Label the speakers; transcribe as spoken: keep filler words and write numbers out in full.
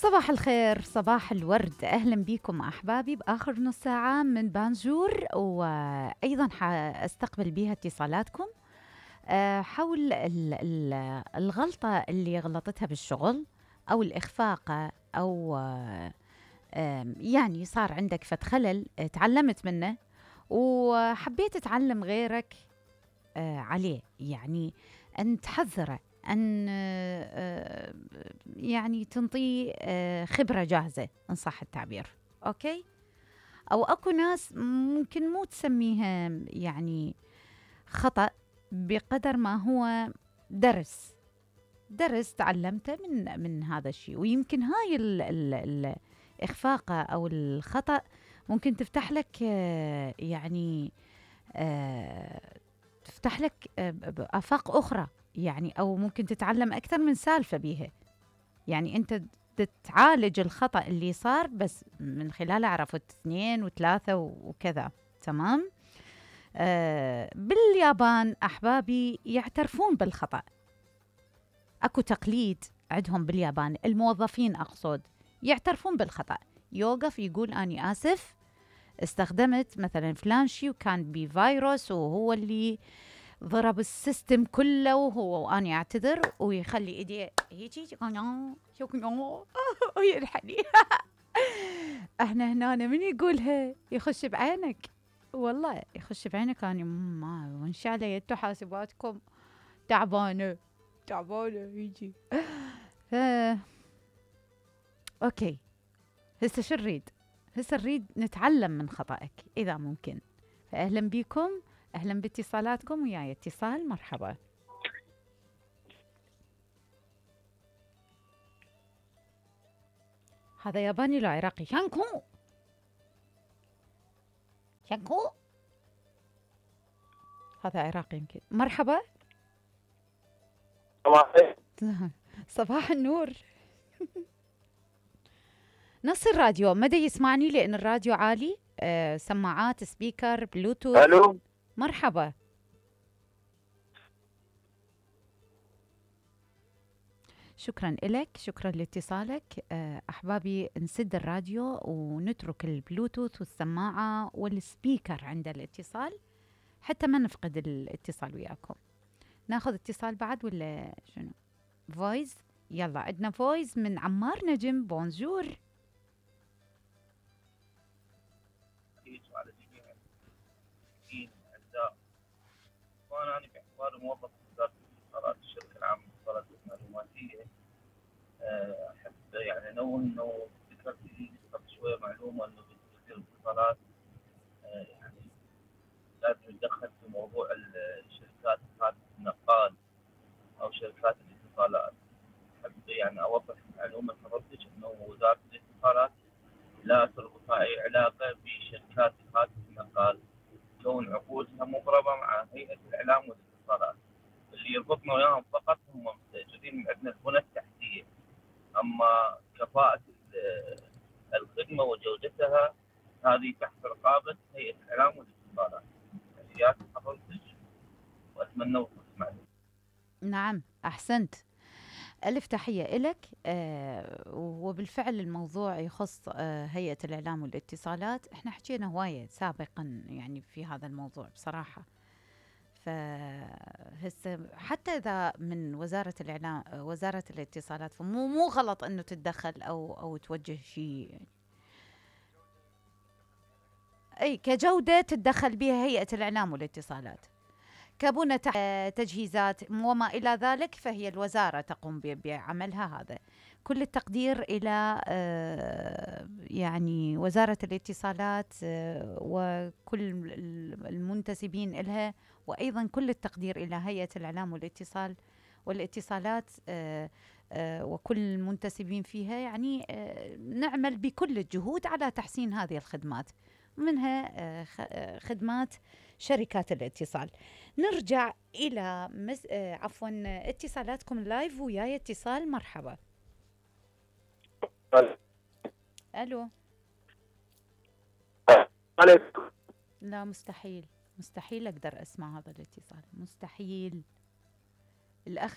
Speaker 1: صباح الخير، صباح الورد، أهلا بكم أحبابي بآخر نص ساعة من بانجور، وأيضا حأستقبل بها اتصالاتكم آه، حول ال- ال- الغلطة اللي غلطتها بالشغل أو الإخفاق أو آه، آم، يعني صار عندك فد خلل آه، تعلمت منه وحبيت تعلم غيرك آه، عليه، يعني أن تحذره، أن آه، آه، يعني تنطيه آه، خبرة جاهزة إن صح التعبير. أوكي؟ أو أكو ناس ممكن مو تسميها يعني خطأ بقدر ما هو درس درس تعلمته من من هذا الشيء، ويمكن هاي ال ال الإخفاقة أو الخطأ ممكن تفتح لك آه، يعني آه، تفتح لك آه، ب- ب- آفاق أخرى، يعني أو ممكن تتعلم أكثر من سالفة بيها. يعني أنت تتعالج الخطأ اللي صار بس من خلاله عرفت اثنين وثلاثة وكذا. تمام. آه باليابان أحبابي يعترفون بالخطأ. أكو تقليد عندهم باليابان، الموظفين أقصد يعترفون بالخطأ، يوقف يقول أني آسف، استخدمت مثلا فلان شي وكان بفيروس وهو اللي ضرب السيستم كله، وهو وأنا أعتذر ويخلي إيديه هيجي وينحني. احنا هنا من يقولها يخش بعينك، والله يخش بعينك. أنا ما وإن شاء الله يتو حاسباتكم تعبانة تعبانة يجي. ف أوكي، هسه شو نريد؟ هسه نريد نتعلم من خطأك إذا ممكن. فأهلا بكم، أهلا باتصالاتكم. وياي اتصال، مرحبا. هذا ياباني لو عراقي؟ شانكو شانكو. هذا عراقي يمكن. مرحبا. صباح النور. نص الراديو مدى يسمعني لأن الراديو عالي. آه سماعات، سبيكر، بلوتوث.
Speaker 2: الو.
Speaker 1: مرحبا. شكرا لك، شكرا لاتصالك. آه أحبابي نسد الراديو ونترك البلوتوث والسماعة والسبيكر عند الاتصال حتى ما نفقد الاتصال وياكم. ناخذ اتصال بعد ولا شنو؟ فويس. يلا عندنا فويس من عمار نجم. بونجور.
Speaker 2: على جميع المسؤولين الاعزاء، وانا انا باعتباري موظف في وزاره الاتصالات الشركه العامه للاتصالات المعلوماتيه، آه، احب يعني انوه انه ذكرت لي قبل شويه معلومه انه وزير الاتصالات آه، يعني لازم يتدخل في موضوع الشركات هذه النقال او شركات الاتصالات. احب يعني اوضح معلومه لحضرتك انه وزاره الاتصالات لا تربط اي علاقه بشركات هاتف النقال، كون عقودها مضربه مع هيئه الاعلام والاتصالات. اللي يربطنا وياهم فقط هم مستاجرين من عندنا البنى التحتيه، اما كفاءه الخدمه وجودتها هذه تحت رقابه هيئه الاعلام والاتصالات. تحياتي حضرتك واتمنى وصلت معلومه.
Speaker 1: نعم، أحسنت. ألف تحية إلك. آه وبالفعل الموضوع يخص آه هيئة الإعلام والاتصالات. إحنا حكينا هواية سابقا يعني في هذا الموضوع بصراحة. فهسه حتى إذا من وزارة الإعلام وزارة الاتصالات، فمو مو غلط إنه تتدخل أو أو توجه شيء. أي كجودة تتدخل بها هيئة الإعلام والاتصالات، كبنى تجهيزات وما إلى ذلك، فهي الوزارة تقوم بعملها. هذا كل التقدير إلى آه، يعني وزارة الاتصالات آه، وكل المنتسبين إلها، وأيضا كل التقدير إلى هيئة الإعلام والاتصال والاتصالات آه، آه، وكل المنتسبين فيها. يعني آه، نعمل بكل الجهود على تحسين هذه الخدمات، منها آه، خ- آه، خدمات شركات الاتصال. نرجع إلى مس... آه، عفوا اتصالاتكم لايف. وياي اتصال، مرحبا. ألو.
Speaker 2: عليكم.
Speaker 1: لا، مستحيل، مستحيل أقدر أسمع هذا الاتصال، مستحيل. الأخ